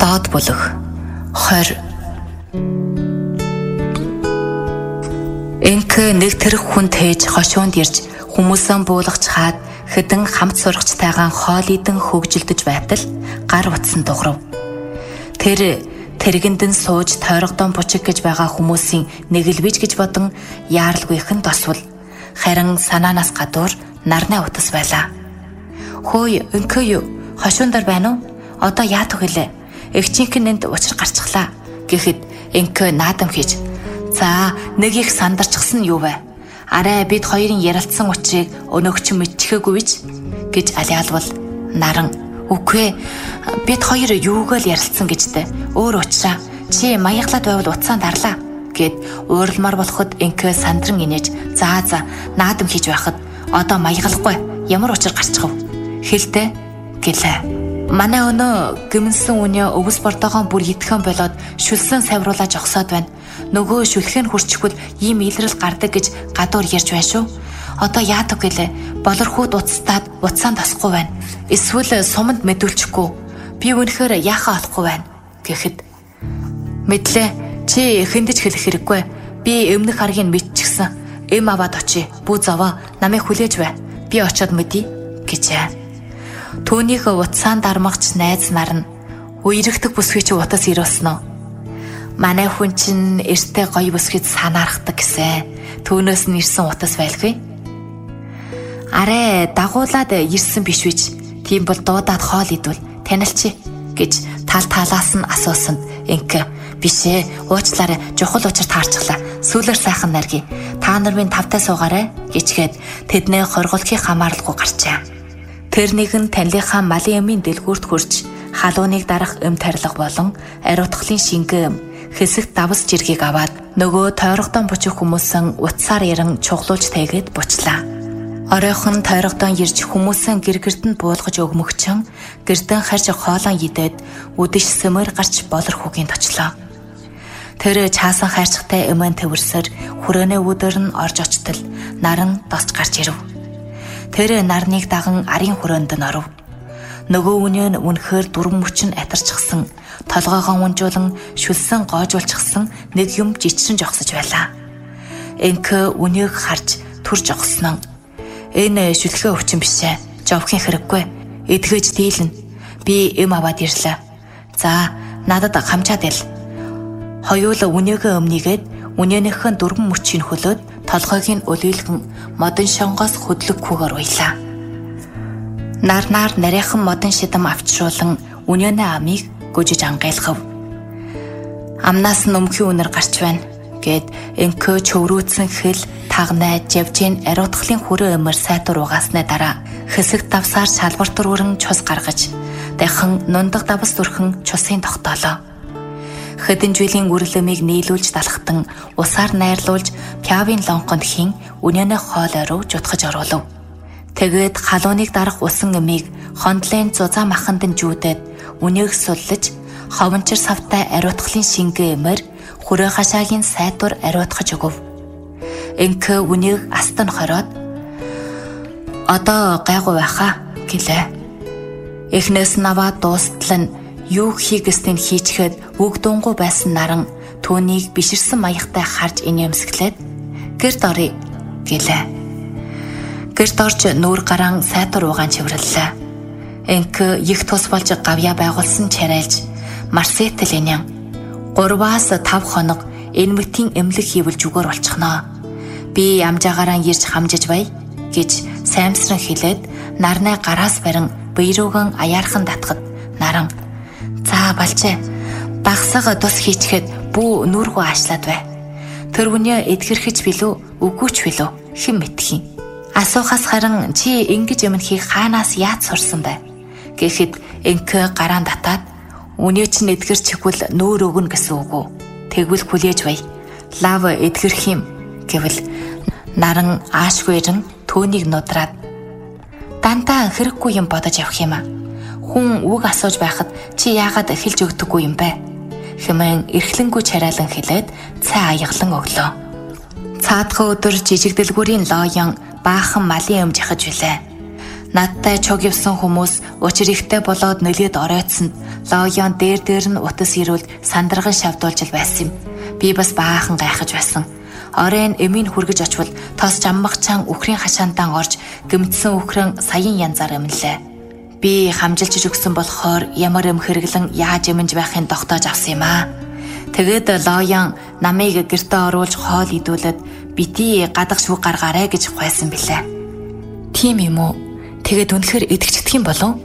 Доод бүлэг 20. Энх нэг тэрх хүн тээж хошуунд ирж хүмүүсэн буулгаж хаад хэдэн хамт сурагчтайгаан хоол идэн хөгжилдөж байтал гар утсан дуграв. Тэр тэргэндэн сууж тойрогдон бучиг гэж байгаа хүмүүсийн нэгэлбэж гэж бодон яаралгүйхэн досвол харин санаанаас гадуур нарны утас байлаа. Хөөе, өнкөө юу? Хошуундаар байна уу? Одоо яат вэ? Эгчийнхэн энд учир гарчихлаа гэхэд энкөө наадам хийж за нэг их сандарчихсан нь юу вэ? Арай бид хоёрын ярилцсан учрыг өнөөгч мэдчихээгүй биз гэж алиалвал наран үгүй бид хоёр юугаар ярилцсан гэжтэй өөр учраа чи маяглаад байвал уцаан дарлаа гэд ууралмаар болоход энкөө сандран инээж за наадам хийж байхад одоо маяглахгүй ямар учир гарчих вэ хэлтэй гэлээ. Манай өнөө гимнсэн үнэ өвс бортогоон бүр идэхэн болоод шүлсэн савруулаа жогсоод байна. Нөгөө шүлхэн хурччихвэл ийм илрэл гардаг гэж гадуур ярьж байна шүү. Одоо яадаг гэлээ. Болорхууд уцтаад уцаан тосхгүй байна. Эсвэл суманд мэдүүлчихгүй. Би үнэхээр яахаа олохгүй байна гэхэд мэдлээ. Чи эхэндэж хэлэх хэрэггүй. Би өмнөх харгийг мэдчихсэн. Эм аваад очие. Бүү зовоо. Намайг хүлээж бай. Би очиод мэдье гэжээ. Түүнийх уцаан дармагч найз нар нь үерхдэг бүсгүй чи утас ирүүлсэн үү? Манай хүн чинь эртээ гоё бүсгүйд санаарахдаг гэсэн. Түүнөөс нь ирсэн утас байлгүй. Арай дагуулад ирсэн биш үуч. Тийм бол дуудаад хоол идвэл танилчи гэж талаас нь асуусанд энх бишээ уучлаарай жухал учир таарчлаа. Сүүлэр сайхан нарги. Та нар минь тавтай суугаарай гэчгээд тэднээ хорголохыг хамааралгүй гарчаа. Тэр нэгэн танилынхаа малын эмийн дэлгүүрт хурж халууныг дарах эм тарилга болон ариутгалын шингэн хэсэгт давс жиргийг аваад нөгөө тойрогдон бучих хүмүүсэн утсаар яран чуглуулж тайгээд бучлаа. Оройхон тойрогдон ирж хүмүүсэн гэргэрт нь буулгаж өгмөгчөн гэрдэн харж хоолон идээд үдэш сөмөр гарч болорхүүгийн точлоо. Тэр чаасан хайрцагтай эмэн төвөрсөр хүрээний өдөр нь орж очтол наран досч гарч ирэв. Тэр нарныг даган арын хүрээнд нь оров. Нөгөө үнэ нь үнэхээр дүрм мөчн атарчихсан, толгоогоо унжуулан шүлсэн гоожуулчихсан нэг юм жичсэн жогсож байлаа. Энх үнэг харж түр жогсноо. Энэ шүлхээ өвчин бишээ. Жовхийн хэрэггүй. Эдгэж дийлэн. Би эм аваад ирлээ. За, надад хамчаад ил. Хоёул үнэгээ өмнөгээд үнэнийхэн дүрм мөчийг хөлөөд толгойг нь өлөөлгөн модон шонгоос хөдлөггүйгээр уйлаа. Нарнаар нарийнхан модон шидэм авчруулан үнэнээ амийг гүжиж ангайлгав. Амнаас нь өмхийн үнэр гарч байна гэд энхөө чөврүүцэн хэл тагнай живжийн ариутгалын хүрээ өмөр сайтар угаасны дараа хэсэг давсаар шалбартар өрн цус гаргаж дахин нундаг давс дүрхэн цусын тогтоолоо. Хэдэн жилийн үрлэмийг нийлүүлж далахтан усаар найрлуулж пявын лонконд хин үнэнээ хоолой руу жутгаж оруулав. Тэгээд халууныг дарах усан эмийг хондлын зузаан маханд нь жүүдээд үнээг суллаж ховончир савтай ариутгалын шингээ эмээр хүрээ хашаагийн сайтур ариутгаж өгөв. Энх үнээг астан хороод одоо гайгүй байхаа гэлээ. Эхнээс нь аваад дуустал нь юу хийгэстэн хийчихэд үг дунгу байсан наран түүнийг биширсэн маягтай харж инээмсэглээд гэрд оръё гэлээ. Гэрд орж нүүр гараан сайтар уугаан чивэрлээ. Энх их тус болж гавья байгуулсан чарайлж марсетл инэн 3-5 хоног энэ мэтийн эмнэлэг хийвэл зүгээр болчихноо. Би амжаагаараа ирж хамжиж бай гэж саймсран хэлээд нарны гараас барин биерүүгэн аяархан татхад наран за балчээ. Багсага тус хийчихэд бүү нүүргөө аашлаад бай. Тэр хүнээ эдгэрхэж билүү, үгүй ч билүү хэн мэдхин. Асуухаас харин чи ингэж юм хийх хаанаас яаж сурсан бэ? Гэхэд энх гараан татаад үнээ чинь эдгэрчихвэл нүүр өгнө гэсэн үг үү? Тэгвэл хүлээж бай. Лав эдгэрх юм гэвэл наран аашгүйрэн түүнийг нудраад дантаа хэрэггүй юм бодож явах юм аа. Хүн үг асууж байхад чи яагаад хэлж өгдөггүй юм бэ? Хэмээн эрхлэнгүй чарайлан хэлээд цай аяглан өглөө. Цаадхан өдөр жижиг дэлгүүрийн лоён баахан малын өмж яхаж билээ. Надтай чог явсан хүмүүс учир ихтэй болоод нөлөөд оройтсонд Лоён дээр нь утас ирүүл сандраган шавдуулж байсан юм. Би бас баахан гайхаж байсан. Оройн эмийн хүргэж очвол тоос жаммагчаан үхрийн хашаантан орж гэмтсэн үхрэн саяын янзаар эмнэлээ. Би хамжилж өгсөн болохоор ямар эм хэрэглэн яаж эмэнж байхын тогтоож авсан юм аа. Тэгээд Лоён намайг гэртээ оруулж хоол идүүлээд бити гадах шүүг гаргаарэ гэж хуйсан билээ. Тийм юм уу? Тэгээд үнэхээр идэгчдэх юм болов?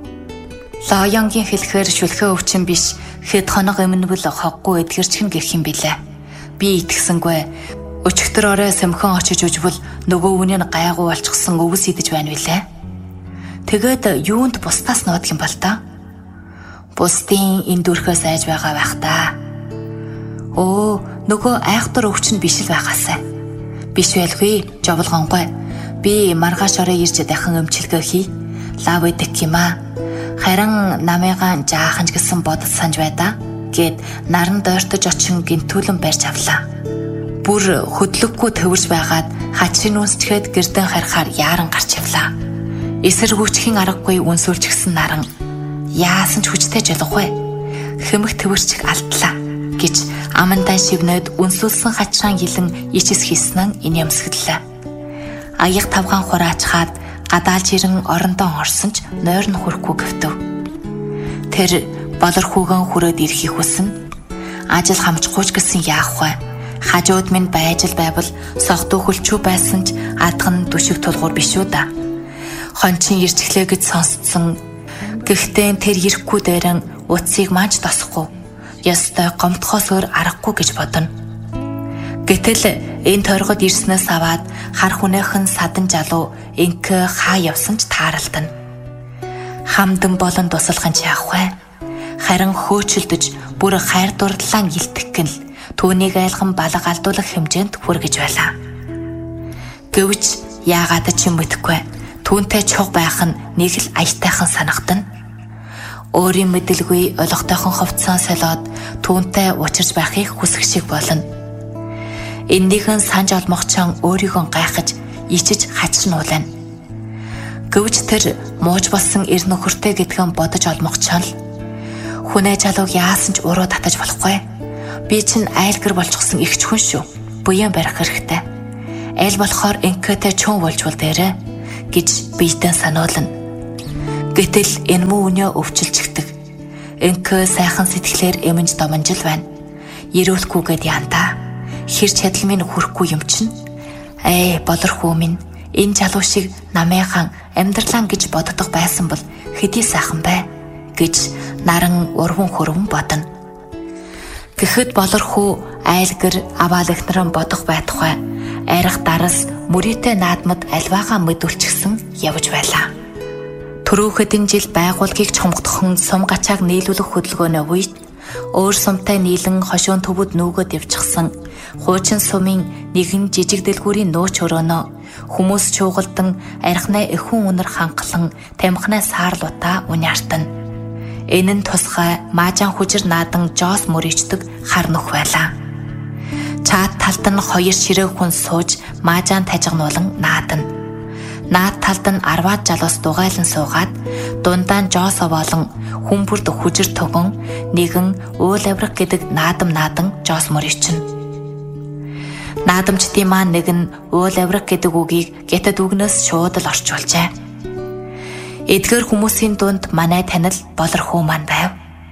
Лоёнгийн хэлэхээр шүлхээ өвчин биш, хэд хоног эмнэвэл хоггүй эдгэрчгэн гэх юм билээ. Би итгэсэнгүй. Өчигдөр орой сэмхэн очиж үжвэл нөгөө үнийн гайгүй болчихсон өвс идэж байна билээ. Тэгээд юунд бусдаас нуудаг юм бол та? Бусдын энэ дүрхээс айж байгаа байх та. Оо, нөгөө айхтар өвчин биш л байгаасай. Биш байлгүй, жовлгонгой. Би маргааш орой ирж дахин өмчлөгөө хий. Лав идэх юм аа. Харин намайгаа жаахан ч гэсэн бодож санаж байдаа. Гэт наран дойртож очин гинтүүлэн барьж авлаа. Бүр хөдлөггүй төвөрж байгаад хачрын үнсчгээд гэрдэн харахаар яаран гарч явлаа. Эсэргүүчхийн аргагүй үнсүүлчихсэн наран яасан ч хүчтэй жолоогүй. Хэмэх төвөрчих алдлаа гэж амандаа шивнээд үнсүүлсэн хачраан гилэн ичис хийснэн инээмсгэлээ. Аяг тавгаан хураачхаад гадаалж ирэн орондоо орсон ч нойр нь хүрэхгүй гэвтэв. Тэр болор хүүгэн хүрээд ирэхийг хүснэ. Ажил хамжахгүй ч гэсэн яах вэ? Хажууд минь байж л байвал согтуу хөлчүү байсан ч адхан дүшиг тулгуур биш үү да. Хончин ирчглээ гэж сонсцсон. Гэхдээ тэр ирэхгүй дээрэн утсыг маань тосохгүй. Ястай гомдохоос өөр аргагүй гэж бодно. Гэтэл энэ тойргод ирснээс аваад хар хүнийхэн садан жалуу инкэ хаа явсан ч тааралдана. Хамдан болон тусалхан ч яах вэ? Харин хөөчөлдөж бүр хайр дурлалан илтгэх гэн л түүнийг айлган балга алдуулах хэмжээнд хүргэж байлаа. Гэвч яагаад ч юм мэдэхгүй түүнтэй чуг байх нь нэг л аятайхан санагдана. Өөрийн мэдлгүй ойлгохтойхон ховцсон солиод түүнтэй учирч байхыг хүсэх шиг болно. Эндийнхэн санж олмогчон өөрийгөө гайхаж ичиж хачрнуулна. Гэвч тэр мууж болсон эр нөхөртэй гэдгэн бодож олмогчон л хүнээ жалууг яасан ч уруу татаж болохгүй. Би чинь айлгэр болчихсон ихч хүн шүү. Буян барих хэрэгтэй. Айл болохоор инкэтэй чун болжвол дээрэ гэж биедээ сануулна. Гэтэл энэ муу үнэ өвчлжигдэг. Инкэ сайхан сэтгэлээр эмэнж домонжил байна. Ирүүлэхгүйгээд янда. Хэр чадал минь хүрэхгүй юм чинь. Болор хүү минь энэ залуу шиг намайхан амьдралаа гэж боддог байсан бол хэдий сайхан бай гэж наран урван хөрвөн бодно. Гэхэд болор хүү айлгэр аваал ихнэрэн бодох байтугай арих дарас мөрийтэй наадмад альваагаа мэдүүлчихсэн явж байлаа. Түрүү хэдэн жил байгууллагыг чомгдохон сум гачааг нийлүүлэх хөдөлгөөний үед өөр сумтай нийлэн хошуун төвөд нүгөд явчихсан хуучин сумын нэгэн жижиг дэлгүүрийн нууч өрөөнөө хүмүүс чуугалдан архинаа эхүүн үнэр хангалан тамхинаа саарлуудаа униартана. Энэ нь тусгай маажан хүжир наадан жоос мөрийчдэг хар нүх байлаа. Чаад талд нь хоёр ширээ хүн сууж маажан тажигнуулан наадана. Наад талд нь 10 жалуус дугайлан суугаад дундаа нь жоос овоолон хүмбүрд хүжир төгөн нэгэн уул авраг гэдэг наадам жоос мөрийчин. Наадамчдын маань нэг нь уул авраг гэдэг үгийг гэтэд үгнээс шууд л орчуулжээ. Эдгээр хүмүүсийн дунд манай танил болор хүү маань байв.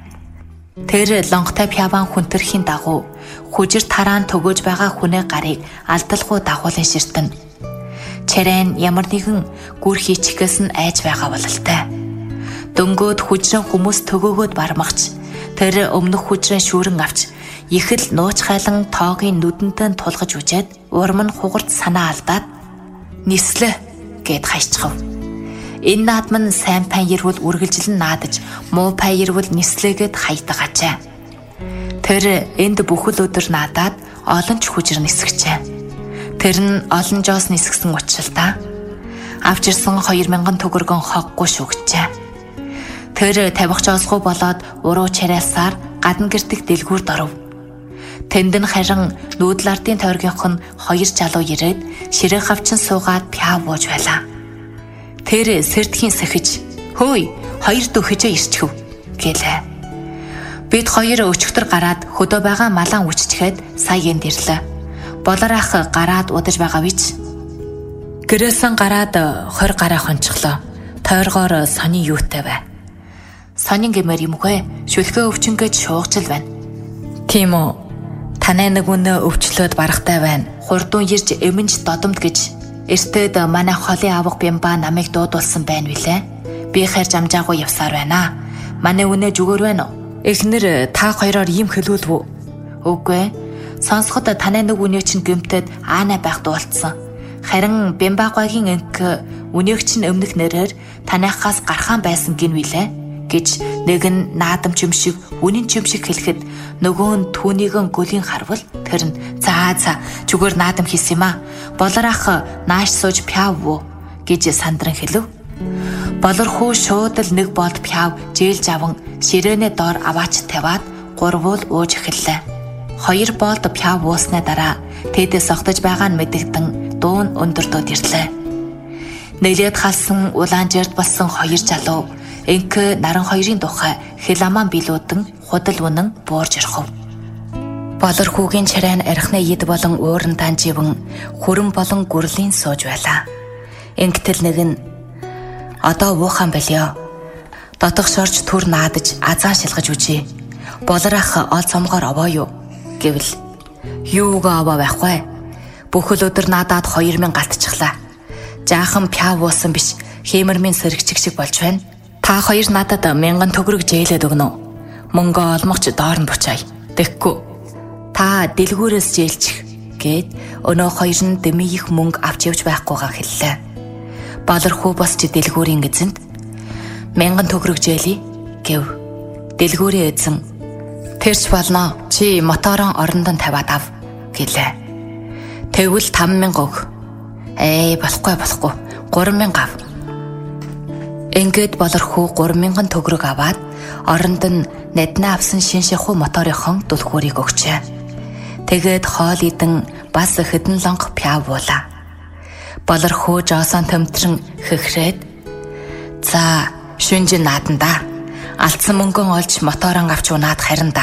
Тэр лонготой пяван хүнтерхийн дагуу хүжир тараан төгөөж байгаа хүнээ гарыг алдалгүй дагуулan ширтэн. Чарайн ямар нэгэн гүр хийчихээс нь айж байгаа бололтой. Дөнгөөд хүжрэн хүмүүс төгөөгөөд бармагч тэр өмнөх хүжрэн шүүрэн авч ихэл нууч хайлан тоогийн нүдэнтэй тулгаж үжээд урам нь хугарт санаа алдаад нислэ гэд хайчхав. Энэ наадам нь сайн паярвал үргэлжлэн наадаж муу паярвал нислэгээд хайдагачаа. Тэр энд бүхэл өдөр наадаад олон ч хүжир нисгчээ. Тэр нь олон жоос нисгсэн учралтай. Авч ирсэн 2000 төгрөгөн хоггүй шүгчээ. Тэр тавих жоосгүй болоод уруу чараасаар гадна гэртэг дэлгүүрд оров. Тэнд нь харин нүүдэл ардын тойргийнх нь 2 залуу ирээд ширээ хавчин суугаад пяа бууж байлаа. Тэр сэрдхийн сахиж "Хөөе, хоёр дүү хижээ ирчихв" гэлээ. Бид хоёр өчигдөр гараад хөдөө байгаа малан үччихээд сая энд ирлээ. Болор ах гараад удаж байгаа вич. Гэрээсэн гараад 20 гараа хончихлоо. Тойргоор сони юутай бай. Сонин гэмээр юм үгүй. Шүлхээ өвчнгээд шуугчл байна. Тийм үү. Танай нэг үнэ өвчлөөд барахтай байна. Хурдун ирж эмэнж додомд гэж эртээд манай холын авах бямба намайг дуудулсан байна билээ. Би хайрж амжаагүй явсаар байна. Манай үнэ зүгээр байна уу? Эхнэр та хоёроор ийм хэлүүлв үү? Үгүй. Сонсоход танай нэг үнэ чинь гэмтээд аанаа байх дуулцсан. Харин бямбагаагийн анги үнээг чинь өмнөх нэрээр танайхаас гархан байсан гин билээ гэж нэг нь наадам ч юм шиг үнэн ч юм шиг хэлэхэд нөгөө нь түүнийгэн гөлийн харвал тэр нь за зүгээр наадам хийсэн юм а. Болор ах нааш сууж пяв уу гэж сандран хэлв. Болор хүү шууд л нэг болд пяв жээлж аван ширээний доор аваач тавиад гурвуул ууж эхэллээ. 2 болд пяв уусны дараа тэдэс огтож байгаа нь мэдэгдэн дуун өндөртөд ирлээ. Нэлээд халсан улаан жерд болсон 2 залуу энх наран хоёрын тухай хиламан билүүдэн худал үнэн буурж ирхв. Болор хүүгийн чарайн архины ид болон ууран танживэн хүрэн болон гүрлийн сууж байлаа. Ингэтэл нэг нь одоо уухан болё. Дотох шорж түр наадаж азаан шилгаж үжээ. Болор ах ол цомгоор овоо юу гэвэл юугаа овоо байхгүй. Бүхэл өдөр надад 2000 галтчихлаа. Жаахан пяв уусан биш хэмэрмийн сэрэгчиг шиг болж байна. Та хоёр надад 1000 төгрөг жээлээд өгнө. Мөнгө олмогч доор нь буцаая. Тэгэхгүй. Та дэлгүүрээс жээлчих гээд өнөө хоёр нь дэмий их мөнгө авч явж байхгүйгаа хэллээ. Болор хүү босч дэлгүүрийн эзэнд 1000 төгрөг жээлий гэв. Дэлгүүрийн эзэн тэрч болно. Чи моторон орондон тавиад ав гэлээ. Тэгвэл 5000 өг. Болохгүй. 3000 ав. Ингээд болор хүү 3000 төгрөг аваад оронд нь наднаа авсан шиншихүү моторынхон дүлхүүрийг өгчээ. Тэгээд хоол идэн бас хэдэн лонг пяв буула. Болор хүү жоосон төмтрэн хэхрээд за шүнжин наадандаа алдсан мөнгөн олж моторон авч унаад харин